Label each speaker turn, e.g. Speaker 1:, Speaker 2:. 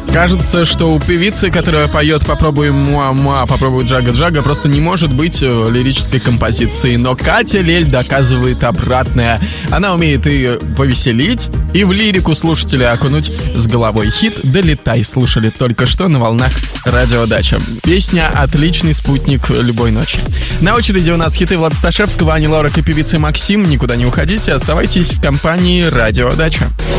Speaker 1: Кажется, что у певицы, которая поет «Попробуй муа-муа», «Попробуй джага-джага», просто не может быть лирической композиции. Но Катя Лель доказывает обратное. Она умеет и повеселить, и в лирику слушателя окунуть с головой. Хит «Долетай» слушали только что на волнах Радио Дача. Песня «Отличный спутник любой ночи». На очереди у нас хиты Влада Сташевского, Ани Лорак и певицы Максим. Никуда не уходите, оставайтесь в компании Радио Дача.